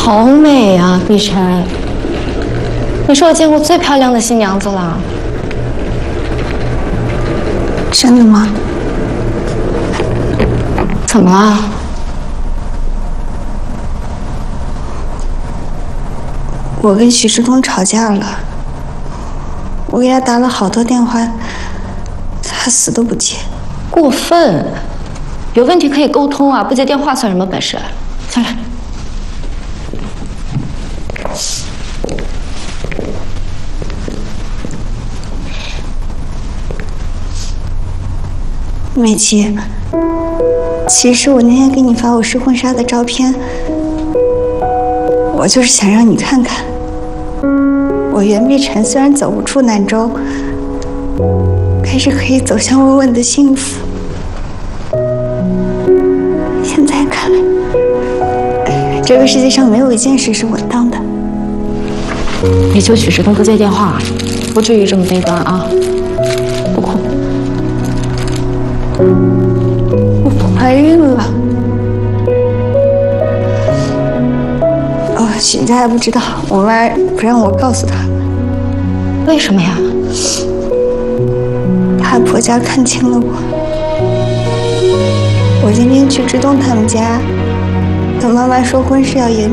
好美啊，碧晨！你是我见过最漂亮的新娘子了。 真的吗？ 怎么了？ 我跟许志东吵架了，我给他打了好多电话，他死都不接。 过分！有问题可以沟通啊，不接电话算什么本事？下来。 美琪，其实我那天给你发我试婚纱的照片，我就是想让你看看，我袁碧晨虽然走不出南州，但是可以走向稳稳的幸福。现在看来，这个世界上没有一件事是稳当的。 你求许志东不接电话，不至于这么悲观啊！不哭。 我怀孕了。哦，许家还不知道，我妈不让我告诉他。 为什么呀？ 她婆家看清了我。我今天去志东他们家，他妈妈说婚事要延